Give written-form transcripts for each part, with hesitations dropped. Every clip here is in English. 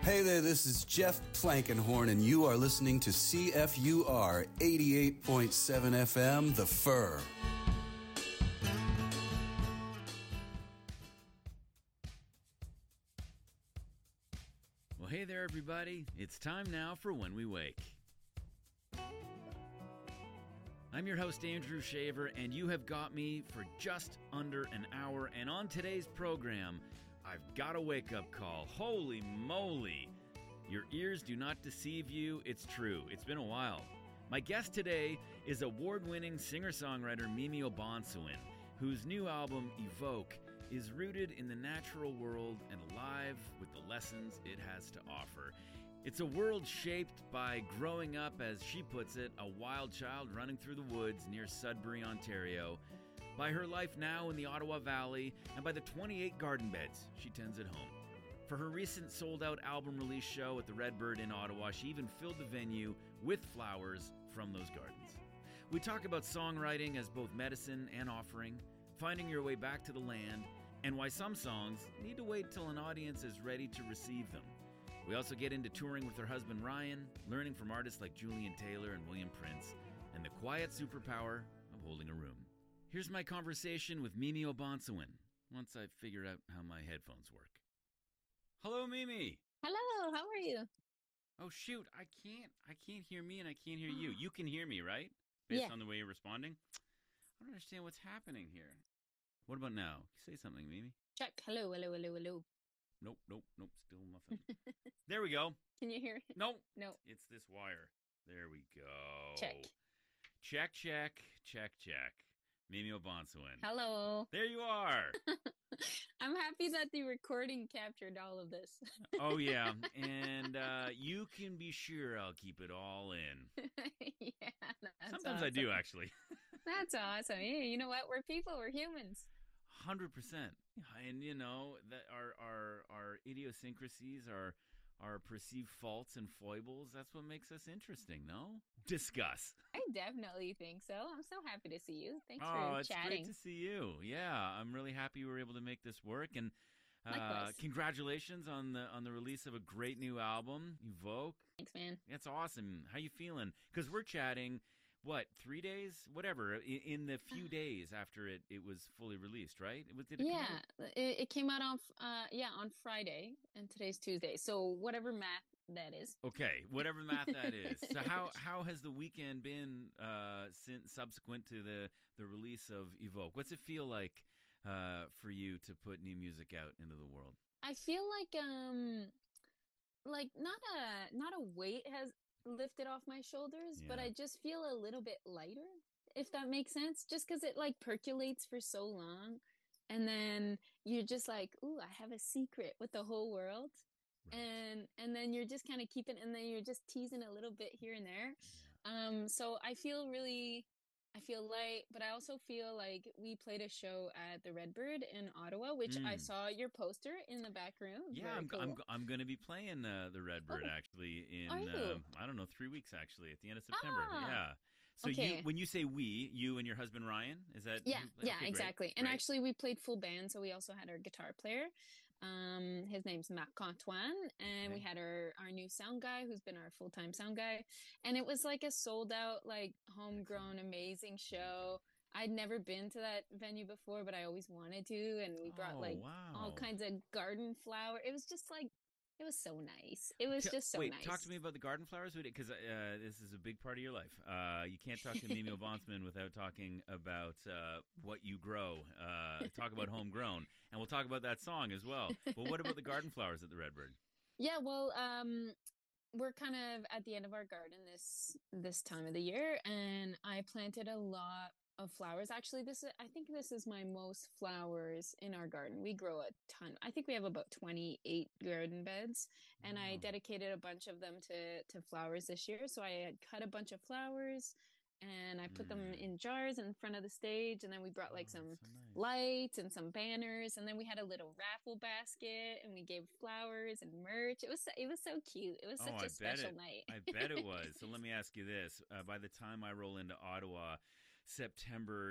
Hey there, this is Jeff Plankenhorn, and you are listening to CFUR 88.7 FM, The Fur. Well, hey there, everybody. It's time now for When We Wake. I'm your host, Andrew Shaver, and you have got me for just under an hour. And on today's program, I've got a wake-up call. Holy moly! Your ears do not deceive you. It's true. It's been a while. My guest today is award-winning singer-songwriter Mimi Obanseyin, whose new album, Evoke, is rooted in the natural world and alive with the lessons it has to offer. It's a world shaped by growing up, as she puts it, a wild child running through the woods near Sudbury, Ontario, by her life now in the Ottawa Valley, and by the 28 garden beds she tends at home. For her recent sold-out album release show at the Redbird in Ottawa, she even filled the venue with flowers from those gardens. We talk about songwriting as both medicine and offering, finding your way back to the land, and why some songs need to wait till an audience is ready to receive them. We also get into touring with her husband Ryan, learning from artists like Julian Taylor and William Prince, and the quiet superpower of holding a room. Here's my conversation with Mimi Obanseyin, once I figure out how my headphones work. Hello, Mimi. Hello, how are you? Oh, shoot, I can't hear me and I can't hear you. You can hear me, right? Based on the way you're responding? I don't understand what's happening here. What about now? Say something, Mimi. Check. Hello, hello, hello, hello. Nope, still nothing. There we go. Can you hear it? Nope. No. It's this wire. There we go. Check. Check. Mimi Obanseyin. Hello. There you are. I'm happy that the recording captured all of this. Oh, yeah. And you can be sure I'll keep it all in. Yeah, that's Sometimes awesome. I do, actually. That's awesome. Yeah, you know what? We're people. We're humans. 100%. And, you know, that our idiosyncrasies, our perceived faults and foibles, that's what makes us interesting, no? Discuss. I definitely think so. I'm so happy to see you. Thanks for it's chatting. great to see you. Yeah, I'm really happy we were able to make this work. And Likewise. Congratulations on the release of a great new album, Evoke. Thanks, man. That's awesome. How you feeling? Because we're chatting, 3 days? Whatever, in the few days after it was fully released, right? Did it come out? It came out on Friday, and today's Tuesday. So whatever math that is. Okay, whatever math that is. So how has the weekend been since subsequent to the release of Evoke? What's it feel like for you to put new music out into the world? I feel like not a weight has lifted off my shoulders, but I just feel a little bit lighter, if that makes sense, just because it like percolates for so long, and then you're just like, ooh, I have a secret with the whole world. Right. And then you're just kind of keeping, and then you're just teasing a little bit here and there. So I feel light, but I also feel like we played a show at the Redbird in Ottawa, which I saw your poster in the back room. Yeah, I'm going to be playing the Redbird actually in I don't know, 3 weeks actually, at the end of September. Yeah. So when you say we, you and your husband Ryan, is that? Yeah, okay, exactly. Great. And actually, we played full band, so we also had our guitar player. His name's Marc-Antoine, and we had our new sound guy, who's been our full-time sound guy. And it was like a sold-out, like homegrown, amazing show. I'd never been to that venue before, but I always wanted to. And we brought all kinds of garden flower. It was just like, it was so nice. It was just so nice. Wait, talk to me about the garden flowers, because this is a big part of your life. You can't talk to Mimi Obanseyin without talking about what you grow. Talk about homegrown, and we'll talk about that song as well. But what about the garden flowers at the Redbird? Yeah, well, we're kind of at the end of our garden this time of the year, and I planted a lot of flowers. Actually, I think this is my most flowers in our garden. We grow a ton. I think we have about 28 garden beds, and I dedicated a bunch of them to flowers this year. So I had cut a bunch of flowers, and I put them in jars in front of the stage, and then we brought some lights and some banners, and then we had a little raffle basket, and we gave flowers and merch. It was so cute. It was such a special night. I bet it was. So let me ask you this: by the time I roll into Ottawa, September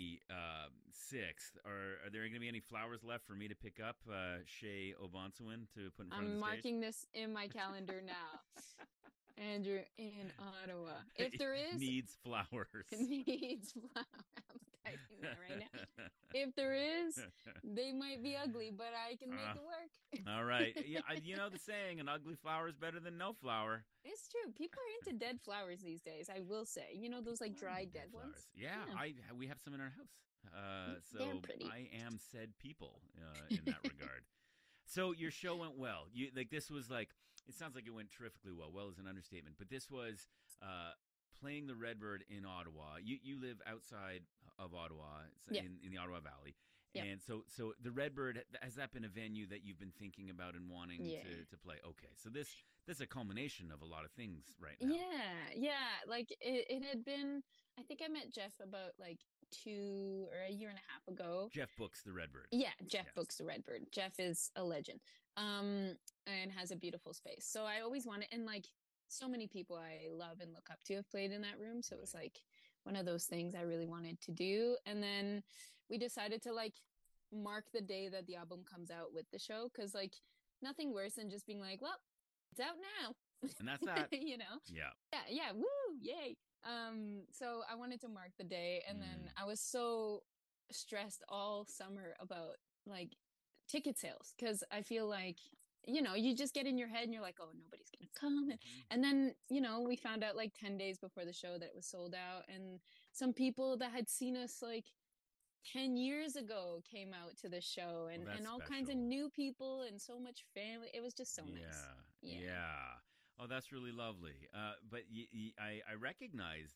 26th. Are there going to be any flowers left for me to pick up, Shay Obansewin, to put in front of the I'm stage? marking this in my calendar now. Andrew in Ottawa. If there is needs flowers. needs flower. I'm typing that right now. If there is, they might be ugly, but I can make it work. All right. Yeah, you know the saying, an ugly flower is better than no flower. It's true. People are into dead flowers these days, I will say. You know those like dried dead ones? Yeah, we have some in our house. So They're pretty. I am said people in that regard. So your show went well. This was like, it sounds like it went terrifically well. Well is an understatement, but this was playing the Redbird in Ottawa. You live outside of Ottawa, in the Ottawa Valley, and so the Redbird, has that been a venue that you've been thinking about and wanting to play? Okay, so this is a culmination of a lot of things right now. Yeah. Like it had been. I think I met Jeff about like 2 or a year and a half ago. Jeff books the Redbird. Yeah, Jeff books the Redbird. Jeff is a legend, and has a beautiful space. So I always wanted, and like so many people I love and look up to have played in that room. So it was like one of those things I really wanted to do. And then we decided to like mark the day that the album comes out with the show, because like nothing worse than just being like, well, it's out now. And that's that. You know? Yeah. Woo! Yay! So I wanted to mark the day, and then I was so stressed all summer about like ticket sales, because I feel like, you know, you just get in your head and you're like, oh, nobody's gonna come, and then, you know, we found out like 10 days before the show that it was sold out, and some people that had seen us like 10 years ago came out to the show, and all kinds of new people and so much family. It was just so nice. Yeah. Oh, that's really lovely. But I recognize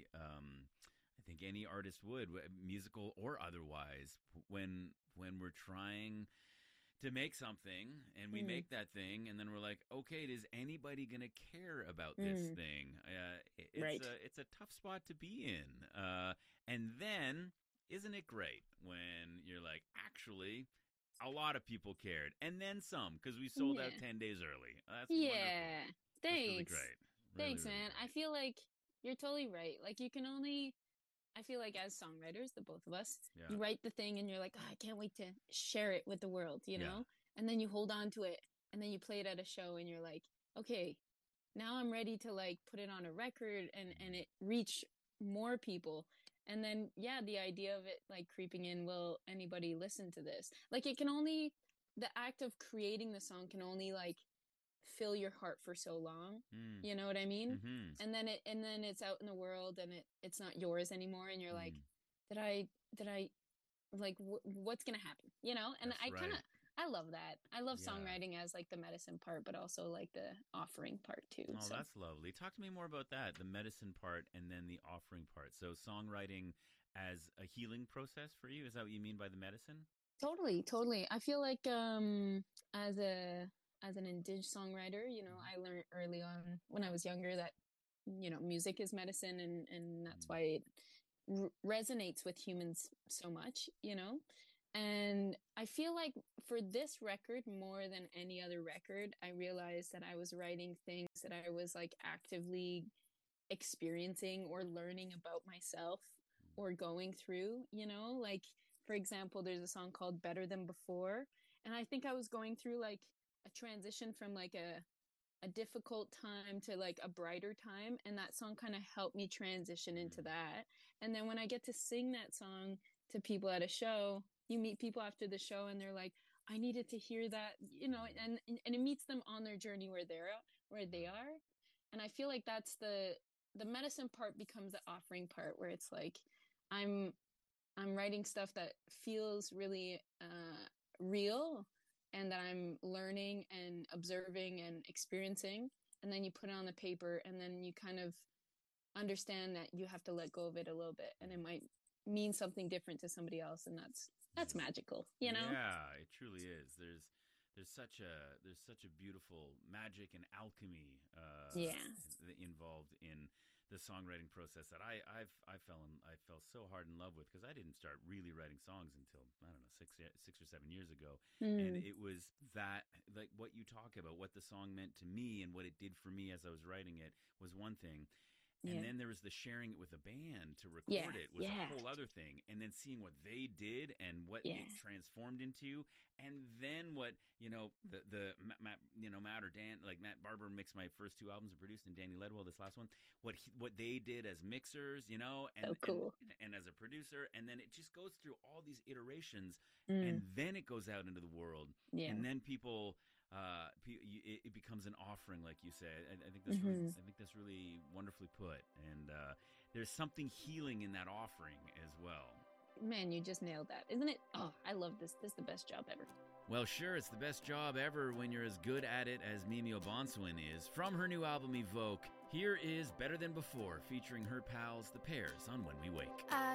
I think any artist would, musical or otherwise, when we're trying to make something and we make that thing, and then we're like, okay, is anybody going to care about this thing? It's a tough spot to be in. And then, isn't it great when you're like, actually, a lot of people cared, and then some, because we sold out 10 days early. That's wonderful. Thanks. That's really great. Thanks, man. I feel like you're totally right. Like I feel like as songwriters, the both of us, you write the thing and you're like, oh, I can't wait to share it with the world, you know? And then you hold on to it, and then you play it at a show and you're like, okay, now I'm ready to like put it on a record and it reach more people. And then, the idea of it like creeping in, will anybody listen to this? Like the act of creating the song can only like fill your heart for so long. You know what I mean? And then it's out in the world, and it's not yours anymore, and you're like, did I like what's gonna happen, you know? And I love that. I love songwriting as like the medicine part, but also like the offering part too. Oh, that's lovely. Talk to me more about that, the medicine part and then the offering part. So songwriting as a healing process for you, is that what you mean by the medicine? Totally. I feel like as an indigenous songwriter, you know, I learned early on when I was younger that, you know, music is medicine, and that's why it resonates with humans so much, you know? And I feel like for this record, more than any other record, I realized that I was writing things that I was like actively experiencing or learning about myself or going through, you know? Like, for example, there's a song called Better Than Before, and I think I was going through like a transition from like a difficult time to like a brighter time, and that song kind of helped me transition into that. And then when I get to sing that song to people at a show, you meet people after the show and they're like, I needed to hear that, you know, and it meets them on their journey where they are. And I feel like that's the medicine part becomes the offering part, where it's like I'm writing stuff that feels really real, and that I'm learning and observing and experiencing, and then you put it on the paper, and then you kind of understand that you have to let go of it a little bit, and it might mean something different to somebody else, and that's magical, you know? Yeah, it truly is. There's such a beautiful magic and alchemy involved in the songwriting process that I fell so hard in love with, because I didn't start really writing songs until, I don't know, 6 or 7 years ago. And it was that, like what you talk about, what the song meant to me and what it did for me as I was writing it was one thing. And Yeah. then there was the sharing it with a band to Yeah, record it was yeah. a whole other thing. And then seeing what they did and what Yeah. it transformed into, and then what Matt or Dan, like Matt Barber mixed my first two albums and produced, and Danny Ledwell this last one. What they did as mixers, and So cool. and as a producer, and then it just goes through all these iterations, Mm, and then it goes out into the world, yeah. and then people. It becomes an offering, like you say. I think I think that's really wonderfully put, and there's something healing in that offering as well. Man, you just nailed that, isn't it? Oh, I love this. This is the best job ever. Well, sure, it's the best job ever when you're as good at it as Mimi Obonswin is. From her new album Evoke, here is Better Than Before, featuring her pals, The Pears, on When We Wake. I